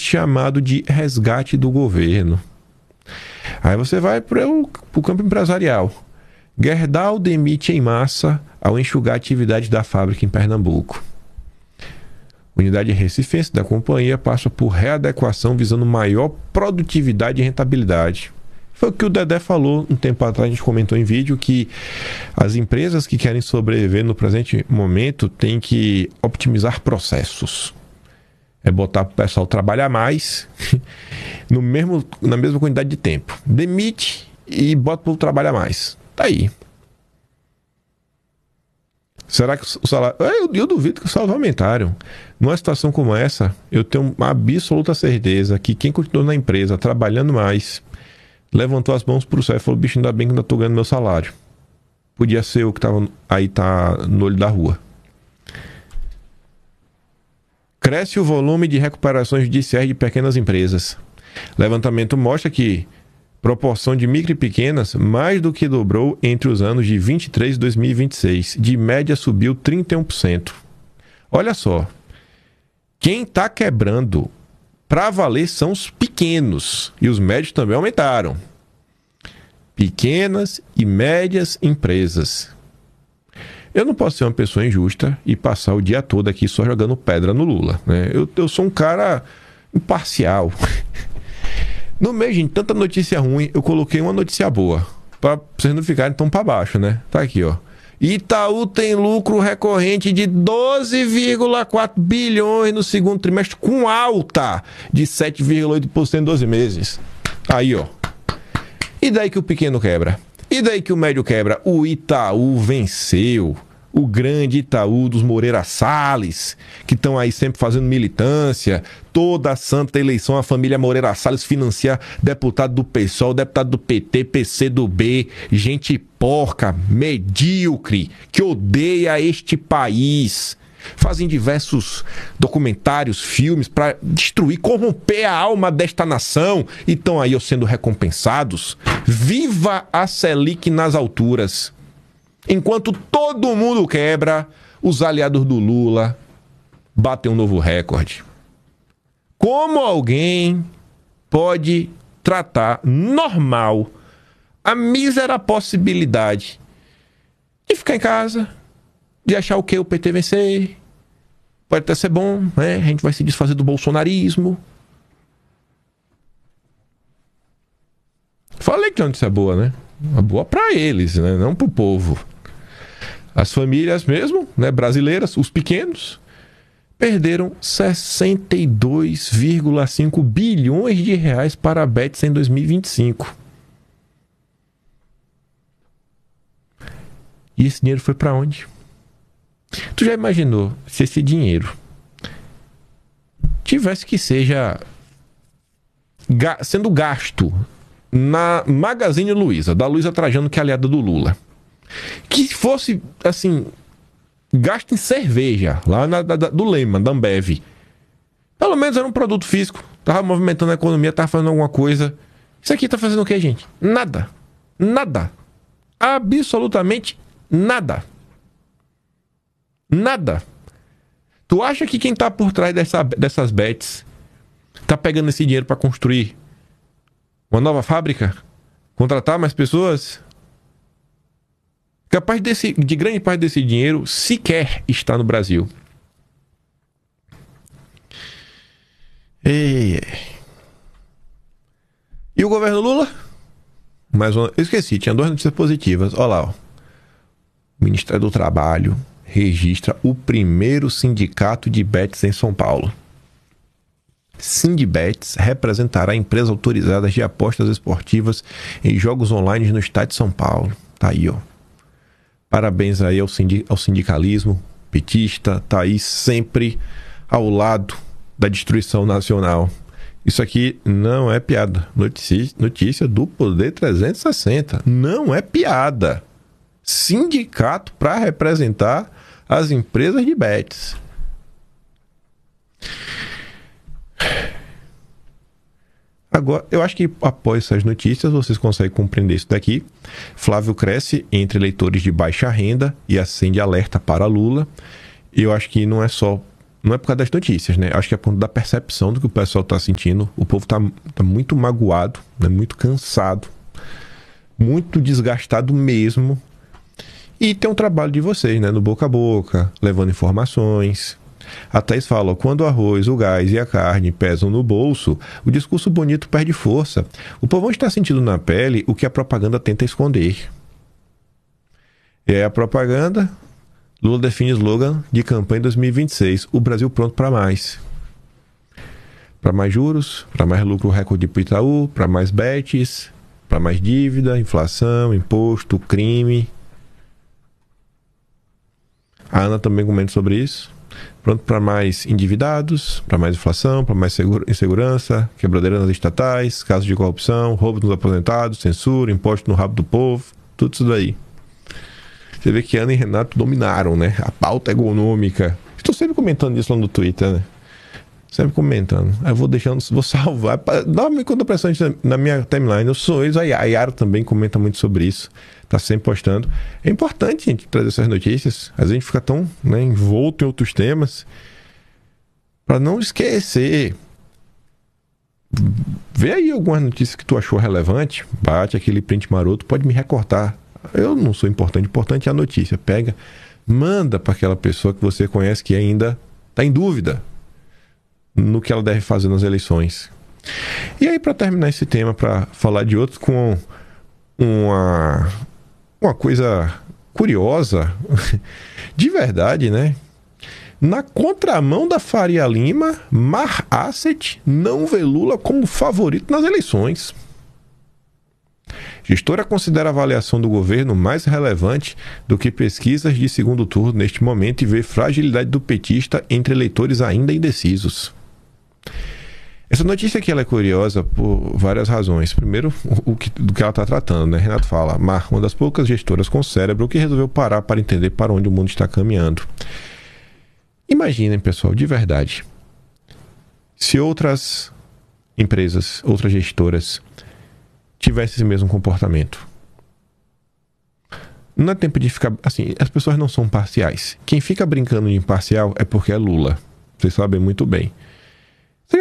chamado de resgate do governo. Aí você vai para o campo empresarial. Gerdau demite em massa ao enxugar a atividade da fábrica em Pernambuco. Unidade recifense da companhia passa por readequação visando maior produtividade e rentabilidade. Foi o que o Dedé falou um tempo atrás, a gente comentou em vídeo, que as empresas que querem sobreviver no presente momento têm que optimizar processos. É botar para o pessoal trabalhar mais na mesma quantidade de tempo. Demite e bota para o trabalhar mais. Tá aí. Será que o salário... Eu duvido que o salário vai aumentar. Numa situação como essa, eu tenho uma absoluta certeza que quem continuou na empresa, trabalhando mais, levantou as mãos pro céu e falou: bicho, ainda bem que ainda tô ganhando meu salário. Podia ser eu que tava aí, tá no olho da rua. Cresce o volume de recuperações judiciais de pequenas empresas. Levantamento mostra que proporção de micro e pequenas mais do que dobrou entre os anos de 23 e 2026. De média subiu 31%. Olha só. Quem está quebrando para valer são os pequenos. E os médios também aumentaram. Pequenas e médias empresas. Eu não posso ser uma pessoa injusta e passar o dia todo aqui só jogando pedra no Lula, né? Eu sou um cara imparcial. No meio de tanta notícia ruim, eu coloquei uma notícia boa. Para vocês não ficarem tão para baixo, né? Tá aqui, ó. Itaú tem lucro recorrente de 12,4 bilhões no segundo trimestre, com alta de 7,8% em 12 meses. Aí, ó. E daí que o pequeno quebra? E daí que o médio quebra? O Itaú venceu. O grande Itaú dos Moreira Salles, que estão aí sempre fazendo militância. Toda a santa eleição, a família Moreira Salles financia deputado do PSOL, deputado do PT, PCdoB, gente porca, medíocre, que odeia este país. Fazem diversos documentários, filmes para destruir, corromper a alma desta nação e estão aí sendo recompensados. Viva a Selic nas alturas! Enquanto todo mundo quebra, os aliados do Lula batem um novo recorde. Como alguém pode tratar normal a mísera possibilidade de ficar em casa, de achar o que o PT vencer, pode até ser bom, né? A gente vai se desfazer do bolsonarismo. Falei que a notícia é boa, né? Uma boa pra eles, né? Não pro povo. As famílias mesmo, né, brasileiras, os pequenos, perderam 62,5 bilhões de reais para a Bets em 2025. E esse dinheiro foi para onde? Tu já imaginou se esse dinheiro tivesse que seja sendo gasto na Magazine Luiza, da Luiza Trajano, que é aliada do Lula, que fosse, assim, gasto em cerveja, lá do Lehman, da Ambev. Pelo menos era um produto físico. Tava movimentando a economia, tava fazendo alguma coisa. Isso aqui tá fazendo o quê, gente? Nada. Nada. Absolutamente nada. Nada. Tu acha que quem tá por trás dessas bets tá pegando esse dinheiro para construir uma nova fábrica? Contratar mais pessoas? Capaz de grande parte desse dinheiro sequer está no Brasil. E o governo Lula? Eu esqueci, tinha 2 notícias positivas. Olha lá, ó. O Ministério do Trabalho registra o primeiro sindicato de bets em São Paulo. Sindbets representará empresas autorizadas de apostas esportivas em jogos online no estado de São Paulo. Tá aí, ó. Parabéns aí ao sindicalismo petista, tá aí sempre ao lado da destruição nacional. Isso aqui não é piada. Notícia do Poder 360. Não é piada. Sindicato para representar as empresas de bets. Agora, eu acho que após essas notícias vocês conseguem compreender isso daqui. Flávio cresce entre eleitores de baixa renda e acende alerta para Lula. Eu acho que não é só não é por causa das notícias, né? Acho que é por conta da percepção do que o pessoal está sentindo. O povo tá muito magoado, né? Muito cansado, muito desgastado mesmo. E tem um trabalho de vocês, né? No boca a boca, levando informações. A Thaís fala, quando o arroz, o gás e a carne pesam no bolso, o discurso bonito perde força. O povão está sentindo na pele o que a propaganda tenta esconder. E aí a propaganda, Lula define slogan de campanha em 2026, o Brasil pronto para mais. Para mais juros, para mais lucro recorde para o Itaú, para mais bets, para mais dívida, inflação, imposto, crime. A Ana também comenta sobre isso. Pronto para mais endividados, para mais inflação, para mais insegurança, quebradeira nas estatais, casos de corrupção, roubo nos aposentados, censura, imposto no rabo do povo, tudo isso daí. Você vê que Ana e Renato dominaram, né? A pauta econômica. Estou sempre comentando isso lá no Twitter, né? Sempre comentando. Aí eu vou salvar. Dá uma contrapressão na minha timeline. Eu sou eles. A Yara também comenta muito sobre isso. Tá sempre postando. É importante a gente trazer essas notícias. Às vezes a gente fica tão, né, envolto em outros temas. Para não esquecer. Vê aí algumas notícias que tu achou relevante. Bate aquele print maroto. Pode me recortar. Eu não sou importante. Importante é a notícia. Pega, manda para aquela pessoa que você conhece que ainda está em dúvida no que ela deve fazer nas eleições. E aí, para terminar esse tema, para falar de outros, com uma coisa curiosa, de verdade, né? Na contramão da Faria Lima, Mar Asset não vê Lula como favorito nas eleições. Gestora considera a avaliação do governo mais relevante do que pesquisas de segundo turno neste momento e vê fragilidade do petista entre eleitores ainda indecisos. Essa notícia aqui ela é curiosa por várias razões. Primeiro, do que ela está tratando, né? Renato fala, Mar, uma das poucas gestoras com cérebro que resolveu parar para entender para onde o mundo está caminhando. Imaginem, pessoal, de verdade, se outras empresas, outras gestoras tivessem esse mesmo comportamento. Não é tempo de ficar... Assim, as pessoas não são parciais. Quem fica brincando de imparcial é porque é Lula. Vocês sabem muito bem. Vocês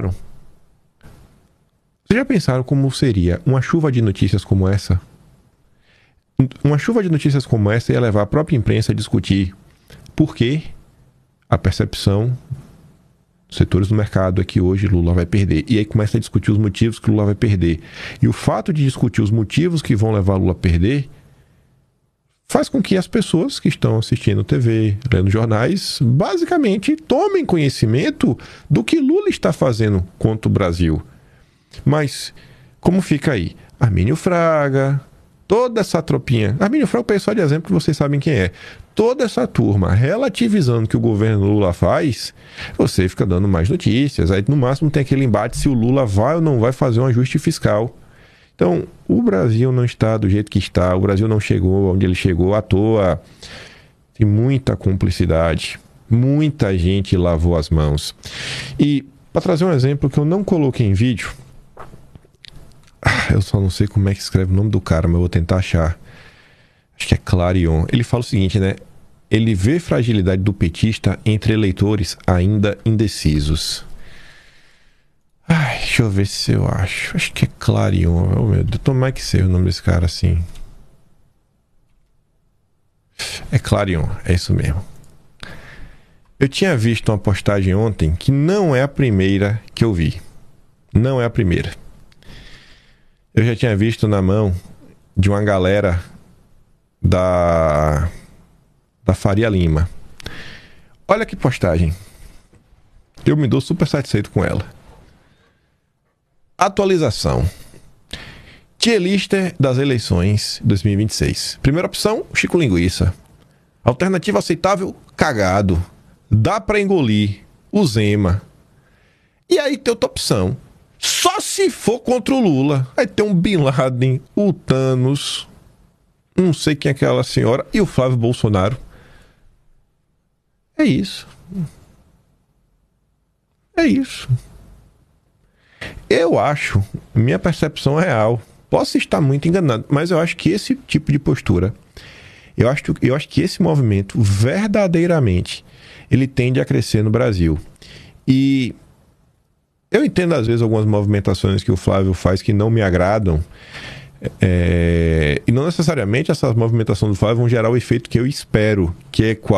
já pensaram como seria uma chuva de notícias como essa? Uma chuva de notícias como essa ia levar a própria imprensa a discutir por que a percepção dos setores do mercado é que hoje Lula vai perder. E aí começa a discutir os motivos que Lula vai perder. E o fato de discutir os motivos que vão levar Lula a perder faz com que as pessoas que estão assistindo TV, lendo jornais, basicamente tomem conhecimento do que Lula está fazendo contra o Brasil. Mas, como fica aí? Armínio Fraga, toda essa tropinha. Armínio Fraga, o pessoal de exemplo que vocês sabem quem é. Toda essa turma relativizando o que o governo Lula faz, você fica dando mais notícias. Aí, no máximo, tem aquele embate se o Lula vai ou não vai fazer um ajuste fiscal. Então, o Brasil não está do jeito que está, o Brasil não chegou onde ele chegou à toa. Tem muita cumplicidade, muita gente lavou as mãos. E, para trazer um exemplo que eu não coloquei em vídeo, eu só não sei como é que escreve o nome do cara, mas eu vou tentar achar. Acho que é Clarion. Ele fala o seguinte, né? Ele vê fragilidade do petista entre eleitores ainda indecisos. Ai, deixa eu ver se eu acho. Acho que é Clarion. Oh, meu Deus, tomara que seja o nome desse cara assim. É Clarion, é isso mesmo. Eu tinha visto uma postagem ontem que não é a primeira que eu vi. Não é a primeira. Eu já tinha visto na mão de uma galera da Faria Lima. Olha que postagem. Eu me dou super satisfeito com ela. Atualização. Tier lista das eleições 2026. Primeira opção, Chico Linguiça. Alternativa aceitável, cagado. Dá pra engolir, o Zema. E aí tem outra opção. Só se for contra o Lula. Aí tem um Bin Laden, o Thanos, não sei quem é aquela senhora, e o Flávio Bolsonaro. É isso. É isso. Eu acho, minha percepção real, posso estar muito enganado, mas eu acho que esse tipo de postura, eu acho que esse movimento verdadeiramente ele tende a crescer no Brasil. E eu entendo, às vezes, algumas movimentações que o Flávio faz que não me agradam, e não necessariamente essas movimentações do Flávio vão gerar o efeito que eu espero, que é